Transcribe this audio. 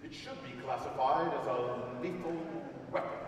It should be classified as a lethal weapon.